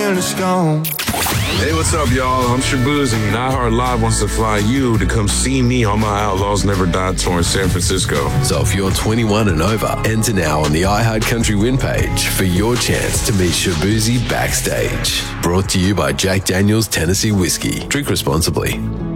when it's gone. Hey, what's up, y'all? I'm Shabuzi, and iHeart Live wants to fly you to come see me on my Outlaws Never Die tour in San Francisco. So if you're 21 and over, enter now on the iHeart Country Win page for your chance to meet Shabuzi backstage. Brought to you by Jack Daniel's Tennessee Whiskey. Drink responsibly.